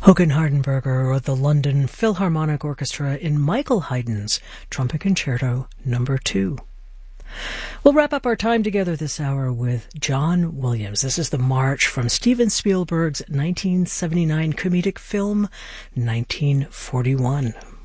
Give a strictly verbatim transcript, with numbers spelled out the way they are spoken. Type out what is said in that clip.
Håkan Hardenberger or the London Philharmonic Orchestra in Michael Haydn's Trumpet Concerto Number two. We'll wrap up our time together this hour with John Williams. This is the march from Steven Spielberg's nineteen seventy-nine comedic film nineteen forty-one.